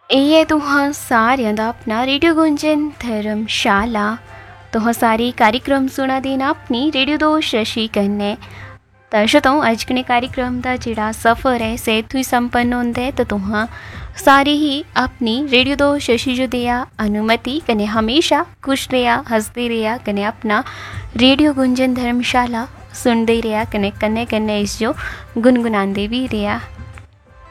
ये तुहां सारियां दा अपना रेडियो गुंजन धर्मशाला। तुहां सारे कार्यक्रम सुना देना अपनी रेडियो दोस्त शशि कन्नै। दर्शकों अज कने कार्यक्रम का जिहड़ा सफ़र है से इत्थों ही संपन्न होंदा है। तो तुहां सारे ही अपनी रेडियो दोस्त शशि जो दिया अनुमति कने हमेशा खुश रहा, हंसते रहा, कने अपना रेडियो गुंजन धर्मशाला सुनते रहा, कने कन्ने कन्ने इस जो गुनगुनाते भी रहा।